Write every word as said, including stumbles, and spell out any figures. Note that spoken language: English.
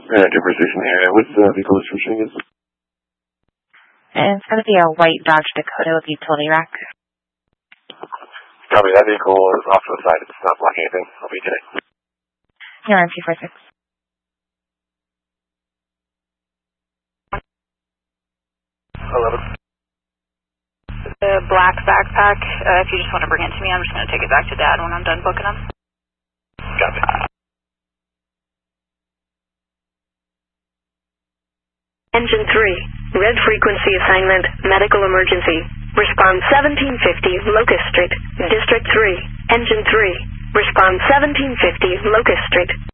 Uh, different station area. What's the vehicle description is? And it's going to be a white Dodge Dakota with utility rack. Copy, that vehicle is off to the side. It's not blocking anything. I'll be today. You're on two four six. eleven. The black backpack, uh, if you just want to bring it to me, I'm just going to take it back to Dad when I'm done booking them. Copy. Engine three, red frequency assignment, medical emergency. Respond seventeen fifty, Locust Street. District three, Engine three. Respond seventeen fifty, Locust Street.